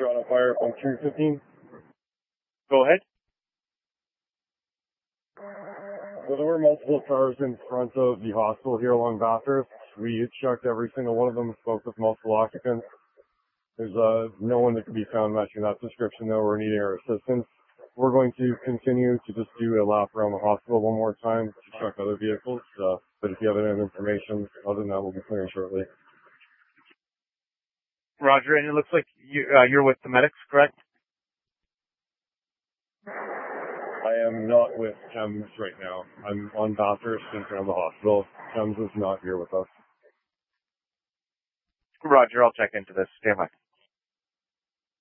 Roger, on a fire from 215. Go ahead. So there were multiple cars in front of the hospital here along Bathurst. We checked every single one of them, spoke with multiple occupants. There's no one that could be found matching that description, though. We're needing our assistance. We're going to continue to just do a lap around the hospital one more time to check other vehicles. But if you have any information, other than that, we'll be clearing shortly. Roger, and it looks like you're with the medics, correct? I am not with Thames right now. I'm on Bathurst in front of the hospital. Thames is not here with us. Roger, I'll check into this. Stand by.